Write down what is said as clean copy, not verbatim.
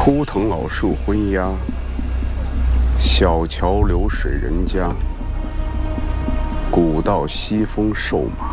枯藤老树昏鸦，小桥流水人家，古道西风瘦马。